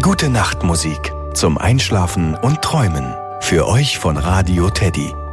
Gute Nacht Musik zum Einschlafen und Träumen. Für euch von Radio Teddy.